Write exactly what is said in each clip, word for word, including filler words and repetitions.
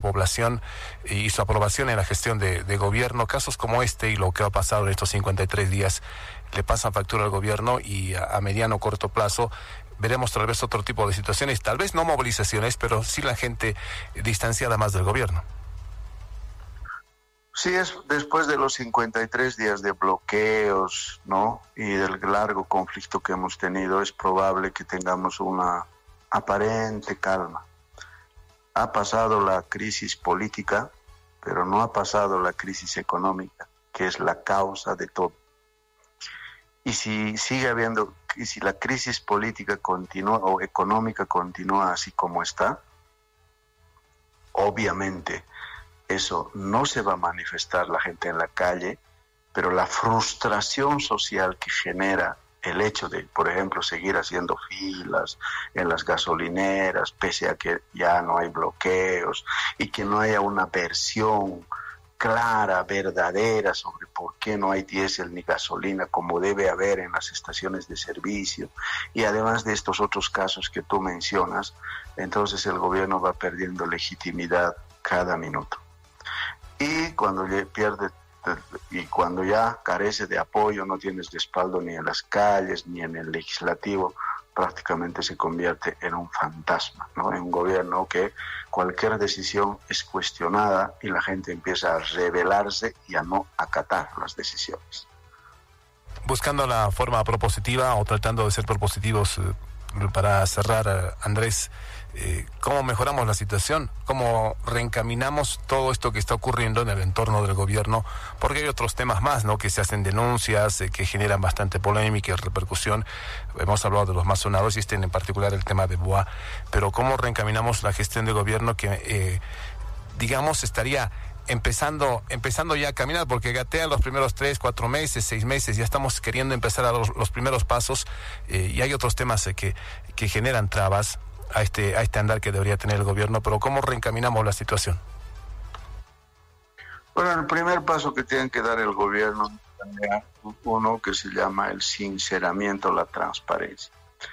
población y su aprobación en la gestión de, de gobierno. Casos como este y lo que ha pasado en estos cincuenta y tres días le pasan factura al gobierno, y a, a mediano o corto plazo veremos tal vez otro tipo de situaciones, tal vez no movilizaciones, pero sí la gente distanciada más del gobierno. Sí, es después de los cincuenta y tres días de bloqueos, ¿no?, y del largo conflicto que hemos tenido, es probable que tengamos una aparente calma. Ha pasado la crisis política, pero no ha pasado la crisis económica, que es la causa de todo. Y si sigue habiendo, y si la crisis política continúa o económica continúa así como está, obviamente eso no se va a manifestar la gente en la calle, pero la frustración social que genera el hecho de, por ejemplo, seguir haciendo filas en las gasolineras, pese a que ya no hay bloqueos, y que no haya una versión clara, verdadera, sobre por qué no hay diésel ni gasolina como debe haber en las estaciones de servicio, y además de estos otros casos que tú mencionas, entonces el gobierno va perdiendo legitimidad cada minuto. Y cuando ya pierde, y cuando ya carece de apoyo, no tienes respaldo ni en las calles ni en el legislativo, prácticamente se convierte en un fantasma, ¿no?, en un gobierno que cualquier decisión es cuestionada y la gente empieza a rebelarse y a no acatar las decisiones. Buscando la forma propositiva o tratando de ser propositivos, eh, para cerrar, eh, Andrés, eh, ¿cómo mejoramos la situación? ¿Cómo reencaminamos todo esto que está ocurriendo en el entorno del gobierno? Porque hay otros temas más, ¿no?, que se hacen denuncias, eh, que generan bastante polémica y repercusión. Hemos hablado de los más sonados y este en particular el tema de B O A. Pero ¿cómo reencaminamos la gestión de gobierno que, eh, digamos, estaría empezando empezando ya a caminar? Porque gatea los primeros tres, cuatro meses, seis meses, ya estamos queriendo empezar a los, los primeros pasos, eh, y hay otros temas eh, que, que generan trabas a este a este andar que debería tener el gobierno. Pero ¿cómo reencaminamos la situación? Bueno, el primer paso que tiene que dar el gobierno es uno que se llama el sinceramiento, la transparencia.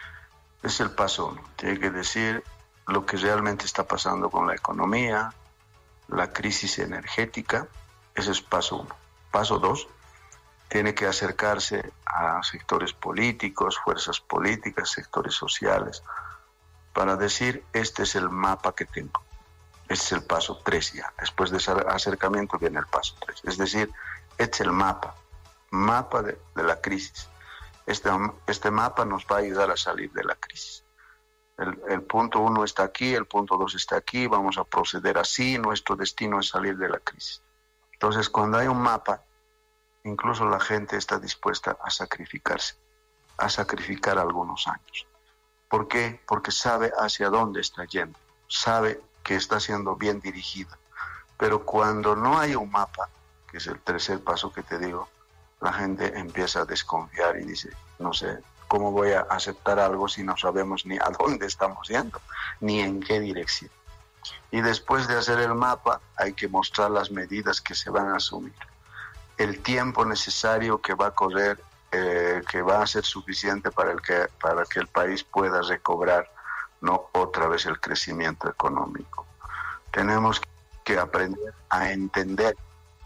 Es el paso uno. Tiene que decir lo que realmente está pasando con la economía, la crisis energética. Ese es paso uno. Paso dos, tiene que acercarse a sectores políticos, fuerzas políticas, sectores sociales, para decir, este es el mapa que tengo. Este es el paso tres ya. Después de ese acercamiento viene el paso tres. Es decir, este es el mapa, mapa de, de la crisis. Este, este mapa nos va a ayudar a salir de la crisis. El, el punto uno está aquí, el punto dos está aquí, vamos a proceder así, nuestro destino es salir de la crisis. Entonces, cuando hay un mapa, incluso la gente está dispuesta a sacrificarse, a sacrificar algunos años. ¿Por qué? Porque sabe hacia dónde está yendo, sabe que está siendo bien dirigida. Pero cuando no hay un mapa, que es el tercer paso que te digo, la gente empieza a desconfiar y dice, no sé, ¿cómo voy a aceptar algo si no sabemos ni a dónde estamos yendo, ni en qué dirección? Y después de hacer el mapa, hay que mostrar las medidas que se van a asumir, el tiempo necesario que va a correr, eh, que va a ser suficiente para, el que, para que el país pueda recobrar, no otra vez el crecimiento económico. Tenemos que aprender a entender.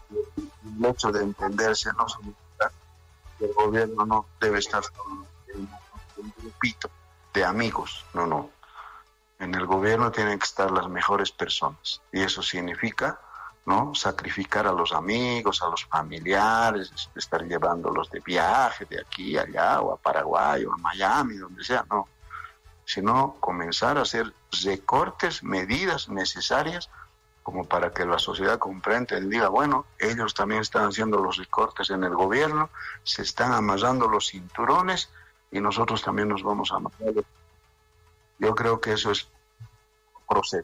El hecho de entenderse no significa que el gobierno no debe estar en un grupito de amigos, no, no. En el gobierno tienen que estar las mejores personas, y eso significa, ¿no?, sacrificar a los amigos, a los familiares, estar llevándolos de viaje de aquí a allá, o a Paraguay, o a Miami, donde sea, no. Sino comenzar a hacer recortes, medidas necesarias, como para que la sociedad comprenda y diga, bueno, ellos también están haciendo los recortes en el gobierno, se están amarrando los cinturones, y nosotros también nos vamos a amarrar. Yo creo que eso es proceder.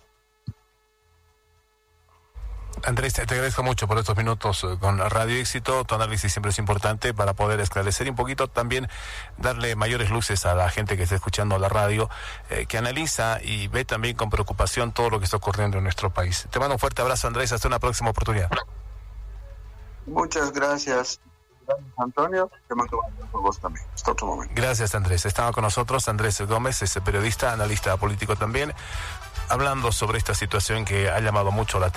Andrés, te agradezco mucho por estos minutos con Radio Éxito. Tu análisis siempre es importante para poder esclarecer y un poquito también darle mayores luces a la gente que está escuchando la radio, eh, que analiza y ve también con preocupación todo lo que está ocurriendo en nuestro país. Te mando un fuerte abrazo, Andrés. Hasta una próxima oportunidad. Muchas gracias. Gracias, Antonio. Te mando un abrazo a vos también. Hasta otro momento. Gracias, Andrés. Estaba con nosotros Andrés Gómez, es periodista, analista político también, hablando sobre esta situación que ha llamado mucho la atención.